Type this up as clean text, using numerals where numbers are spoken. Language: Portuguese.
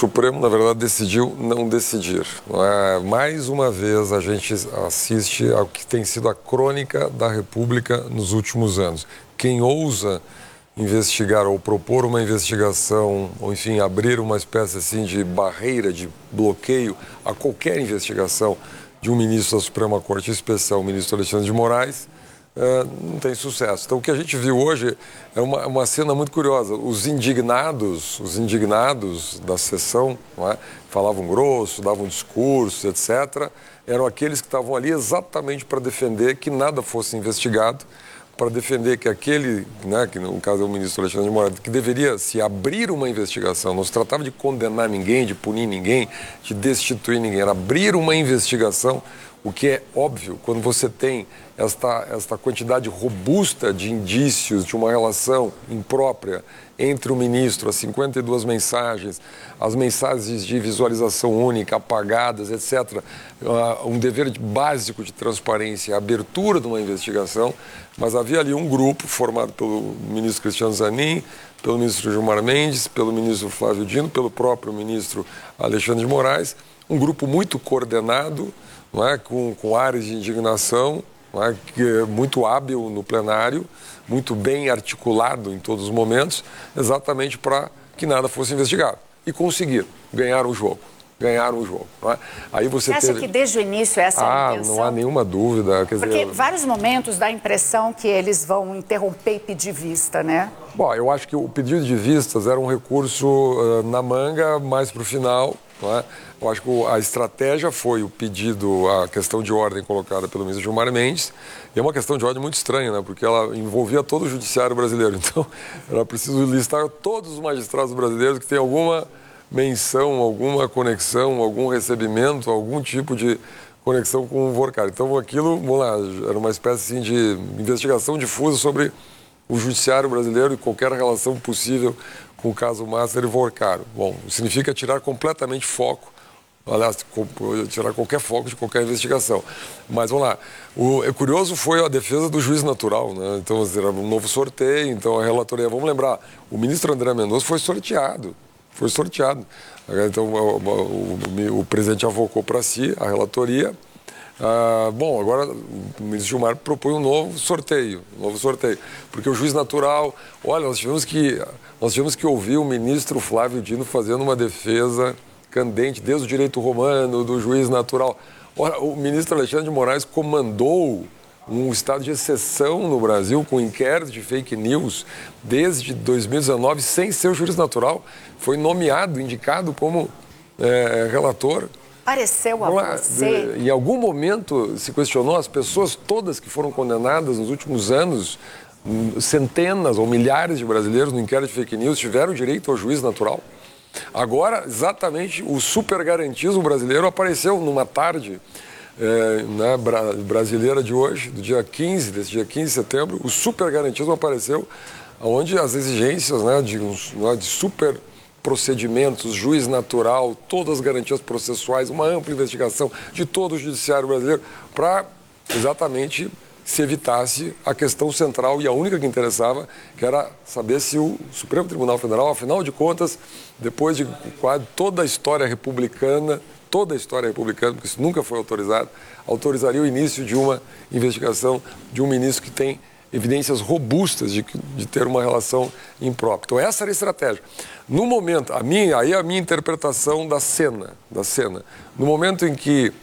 Supremo, na verdade, decidiu não decidir. Mais uma vez, a gente assiste ao que tem sido a crônica da República nos últimos anos. Quem ousa investigar ou propor uma investigação, ou enfim, abrir uma espécie assim de barreira, de bloqueio a qualquer investigação de um ministro da Suprema Corte, em especial o ministro Alexandre de Moraes, não tem sucesso. Então, o que a gente viu hoje é uma cena muito curiosa. Os indignados da sessão, não é? Falavam grosso, davam discursos, etc., eram aqueles que estavam ali exatamente para defender que nada fosse investigado, para defender que aquele, né, que no caso é o ministro Alexandre de Moraes, que deveria se abrir uma investigação, não se tratava de condenar ninguém, de punir ninguém, de destituir ninguém, era abrir uma investigação, o que é óbvio quando você tem esta quantidade robusta de indícios de uma relação imprópria entre o ministro, as 52 mensagens, as mensagens de visualização única, apagadas, etc. Um dever básico de transparência, a abertura de uma investigação, mas havia ali um grupo formado pelo ministro Cristiano Zanin, pelo ministro Gilmar Mendes, pelo ministro Flávio Dino, pelo próprio ministro Alexandre de Moraes, um grupo muito coordenado, não é? com áreas de indignação, não é? Muito hábil no plenário, muito bem articulado em todos os momentos, exatamente para que nada fosse investigado. E conseguiram, ganharam o jogo. Não é? Aí você acha que desde o início essa é a intenção? Não há nenhuma dúvida. Porque vários momentos dá a impressão que eles vão interromper e pedir vista, né? Bom, eu acho que o pedido de vistas era um recurso na manga, mais para o final. Não é? Eu acho que a estratégia foi o pedido, a questão de ordem colocada pelo ministro Gilmar Mendes, e é uma questão de ordem muito estranha, né? Porque ela envolvia todo o judiciário brasileiro. Então, era preciso listar todos os magistrados brasileiros que têm alguma menção, alguma conexão, algum recebimento, algum tipo de conexão com o Vorcar. Então, aquilo, vamos lá, era uma espécie assim, de investigação difusa sobre o judiciário brasileiro e qualquer relação possível com o caso Master e Vorcaro. Bom, significa tirar completamente foco, aliás, tirar qualquer foco de qualquer investigação. Mas vamos lá, o curioso foi a defesa do juiz natural, né? Então, era um novo sorteio, então a relatoria, vamos lembrar, o ministro André Mendonça foi sorteado. Então, o presidente avocou para si a relatoria. Bom, agora o ministro Gilmar propõe um novo sorteio, porque o juiz natural, olha, nós tivemos que ouvir o ministro Flávio Dino fazendo uma defesa candente desde o direito romano, do juiz natural. Ora, o ministro Alexandre de Moraes comandou um estado de exceção no Brasil com inquérito de fake news desde 2019 sem ser o juiz natural. Foi nomeado, indicado como relator. Pareceu a você? Em algum momento se questionou as pessoas todas que foram condenadas nos últimos anos, centenas ou milhares de brasileiros no inquérito de fake news tiveram direito ao juiz natural. Agora, exatamente, o supergarantismo brasileiro apareceu numa tarde brasileira de hoje, desse dia 15 de setembro, o supergarantismo apareceu, onde as exigências de super procedimentos, juiz natural, todas as garantias processuais, uma ampla investigação de todo o judiciário brasileiro, para exatamente se evitasse a questão central e a única que interessava, que era saber se o Supremo Tribunal Federal, afinal de contas, depois de quase toda a história republicana, porque isso nunca foi autorizado, autorizaria o início de uma investigação de um ministro que tem evidências robustas de ter uma relação imprópria. Então, essa era a estratégia. No momento, a minha interpretação da cena, no momento em que